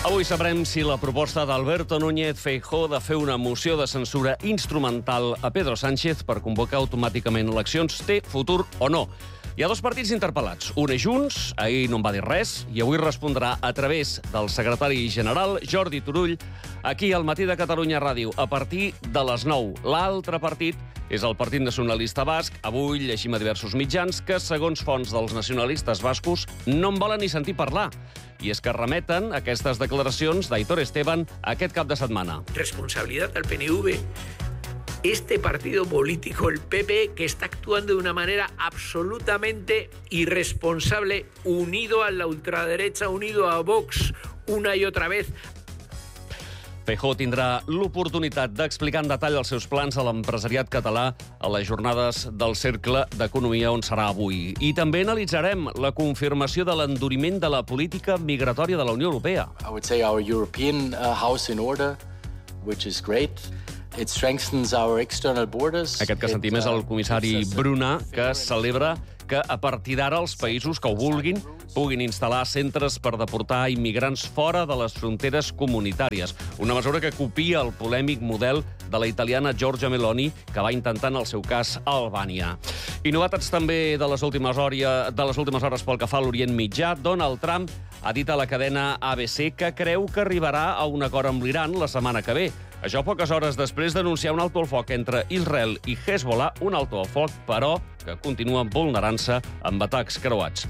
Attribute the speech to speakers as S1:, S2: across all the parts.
S1: Avui sabrem si la proposta d'Alberto Núñez Feijóo de fer una moció de censura instrumental a Pedro Sánchez per convocar automàticament eleccions té futur o no. Hi ha dos partits interpel·lats. Un és Junts, ahir no en va dir res, i avui respondrà a través del secretari general, Jordi Turull, aquí al Matí de Catalunya Ràdio, a partir de les 9. L'altre partit és el Partit Nacionalista Basc. Avui llegim a diversos mitjans que, segons fonts dels nacionalistes bascos, no en volen ni sentir parlar. I és que remeten aquestes declaracions d'Aitor Esteban aquest cap de setmana.
S2: Responsabilidad al PNV. Este partido político, el PP, que está actuando de una manera absolutamente irresponsable, unido a la ultraderecha, unido a Vox, una y otra vez.
S1: Feijóo tindrà l'oportunitat d'explicar en detall els seus plans a l'empresariat català a les jornades del Cercle d'Economia, on serà avui. I també analitzarem la confirmació de l'enduriment de la política migratòria de la Unió Europea.
S3: I would say our European house in order, which is great. It strengthens our external borders.
S1: Aquest que sentim és el comissari Bruna, que celebra que a partir d'ara els països que ho vulguin puguin instal·lar centres per deportar immigrants fora de les fronteres comunitàries. Una mesura que copia el polèmic model de la italiana Giorgia Meloni, que va intentar en el seu cas a Albània. I novetats també de les últimes hores pel que fa a l'Orient Mitjà. Donald Trump ha dit a la cadena ABC que creu que arribarà a un acord amb l'Iran la setmana que ve. Això poques hores després d'anunciar un alto al foc entre Israel i Hezbollah, un alto al foc, però, que continua vulnerant-se amb atacs creuats.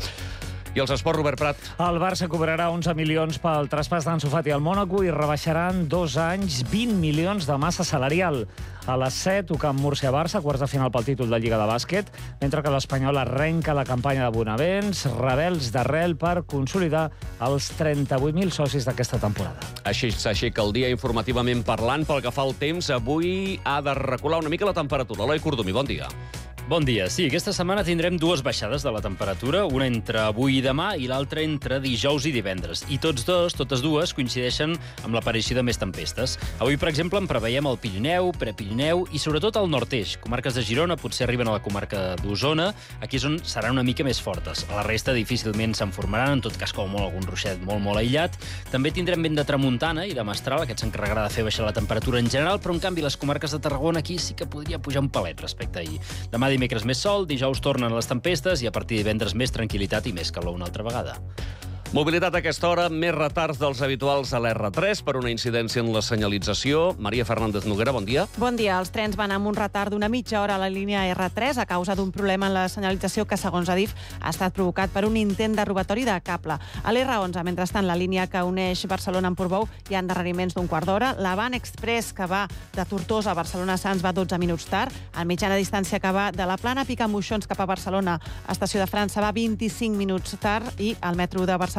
S1: I els esports, Robert Prat.
S4: El Barça cobrarà 11 milions pel traspàs d'Ansu Fati al Mònaco i rebaixaran 2 anys 20 milions de massa salarial. A les 7, Camp Múrcia-Barça, quarts de final pel títol de Lliga de Bàsquet, mentre que l'Espanyol arrenca la campanya de Bonavents, rebels d'arrel per consolidar els 38.000 socis d'aquesta temporada.
S1: Així s'aixeca el dia informativament parlant. Pel que fa al temps, avui ha de recular una mica la temperatura. Eloi Cordumi, bon dia.
S5: Bon dia. Sí, aquesta setmana tindrem dues baixades de la temperatura, una entre avui i demà i l'altra entre dijous i divendres. I totes dues coincideixen amb l'aparició de més tempestes. Avui, per exemple, en preveiem el Pirineu, Prepirineu i sobretot el nord-est. Comarques de Girona potser arriben a la comarca d'Osona. Aquí és on seran una mica més fortes. A la resta difícilment se'n formaran, en tot cas com molt algun ruixet molt aïllat. També tindrem vent de tramuntana i de mestral, aquest s'encarregarà de fer baixar la temperatura en general, però en canvi les comarques de Tarragona aquí sí que podria pujar un palet respecte a ahir. Demà dimecres més sol, dijous tornen les tempestes i a partir de divendres més tranquil·litat i més calor una altra vegada.
S1: Mobilitat a aquesta hora, més retards dels habituals a l'R3 per una incidència en la senyalització. Maria Fernández Noguera, bon dia.
S6: Bon dia. Els trens van amb un retard d'una mitja hora a la línia R3 a causa d'un problema en la senyalització que, segons Adif, ha estat provocat per un intent de robatori de cable. A l'R11, mentrestant, la línia que uneix Barcelona amb Portbou, hi ha endarreriments d'un quart d'hora. L'Avant Express, que va de Tortosa a Barcelona-Sants, va 12 minuts tard. El mitjana distància que va de la Plana Picamoixons cap a Barcelona, Estació de França, va 25 minuts tard. I el metro de Barcelona,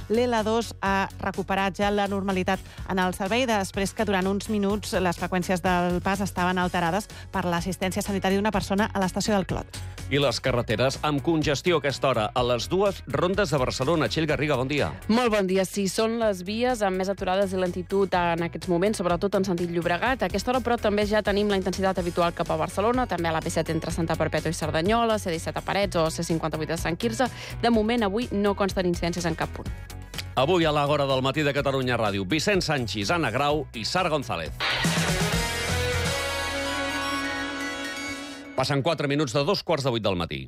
S6: l'L2 ha recuperat ja la normalitat en el servei després que durant uns minuts les freqüències del pas estaven alterades per l'assistència sanitària d'una persona a l'estació del Clot.
S1: I les carreteres amb congestió a aquesta hora a les dues rondes de Barcelona. Txell Garriga, bon dia.
S7: Molt bon dia. Sí, són les vies amb més aturades i lentitud en aquests moments, sobretot en sentit Llobregat. A aquesta hora, però, també ja tenim la intensitat habitual cap a Barcelona, també a la P7 entre Santa Perpètua i Cerdanyola, C17 a Parets o C58 a Sant Quirze. De moment, avui no consten incidències en cap punt.
S1: Avui a l'Agora del Matí de Catalunya Ràdio, Vicent Sanchis, Anna Grau i Sara González. Passen 4 minuts de 2:45 del matí.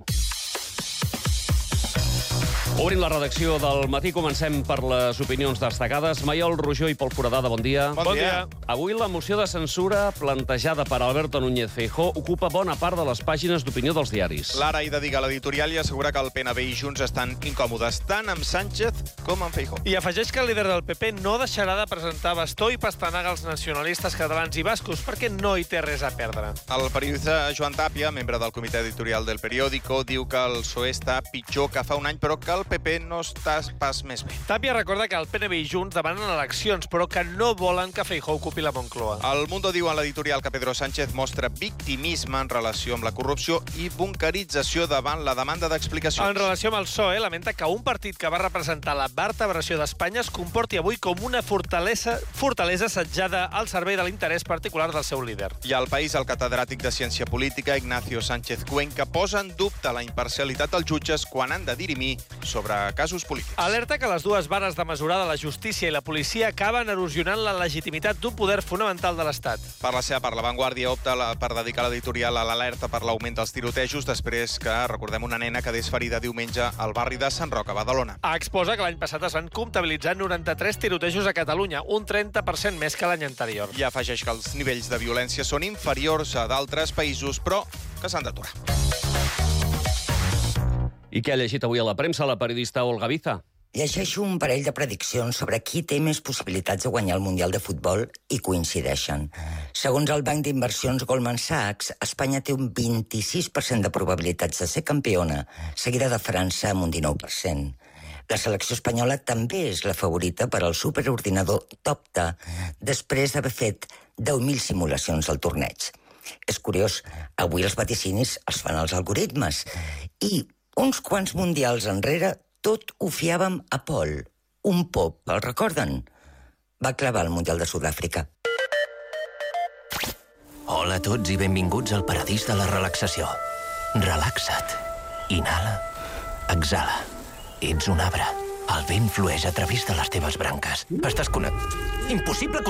S1: Obrint la redacció del matí, comencem per les opinions destacades. Maiol Rojó i Pol Foradada, bon dia.
S8: Bon dia.
S1: Avui la moció de censura plantejada per Alberto Núñez Feijóo ocupa bona part de les pàgines d'opinió dels diaris.
S8: L'Ara hi dedica l'editorial i assegura que el PNV i Junts estan incòmodes, tant amb Sánchez com amb Feijóo.
S9: I afegeix que el líder del PP no deixarà de presentar bastó i pastanaga als nacionalistes catalans i bascos perquè no hi té res a perdre.
S8: El periodista Joan Tàpia, membre del comitè editorial del Periódico, diu que el PSOE està pitjor que fa un any, però que el PP no està pas més bé.
S9: Tàpia recorda que el PNV i Junts demanen eleccions, però que no volen que Feijóo ocupi la Moncloa.
S8: El Mundo diu en l'editorial que Pedro Sánchez mostra victimisme en relació amb la corrupció i bunkerització davant la demanda d'explicacions.
S9: En relació amb el PSOE, lamenta que un partit que va representar la vertebració d'Espanya es comporti avui com una fortalesa assetjada al servei de l'interès particular del seu líder.
S8: I al País, el catedràtic de Ciència Política, Ignacio Sánchez Cuenca, posa en dubte la imparcialitat dels jutges quan han de dirimir sobre casos polítics.
S9: Alerta que les dues vares de mesurar de la justícia i la policia acaben erosionant la legitimitat d'un poder fonamental de l'Estat.
S8: Per la seva part, La Vanguardia opta per dedicar l'editorial a l'alerta per l'augment dels tirotejos després que, recordem, una nena quedés ferida diumenge al barri de Sant Roc, a Badalona.
S9: Exposa que l'any passat es van comptabilitzar 93 tirotejos a Catalunya, un 30% més que l'any anterior.
S8: I afegeix que els nivells de violència són inferiors a d'altres països, però que s'han d'aturar.
S1: I què ha llegit avui a la premsa la periodista Olga Viza?
S10: Llegeixo un parell de prediccions sobre qui té més possibilitats de guanyar el Mundial de Futbol i coincideixen. Segons el banc d'inversions Goldman Sachs, Espanya té un 26% de probabilitats de ser campiona, seguida de França amb un 19%. La selecció espanyola també és la favorita per al superordinador Topta, després d'haver fet 10.000 simulacions al torneig. És curiós, avui els vaticinis els fan els algoritmes i uns quants mundials enrere tot ho fiàvem a Pol. Un pop, el recorden? Va clavar el Mundial de Sud-àfrica.
S11: Hola a tots i benvinguts al paradís de la relaxació. Relaxa't. Inhala. Exhala. Ets un arbre. El vent flueix a través de les teves branques. Estàs connectat. Impossible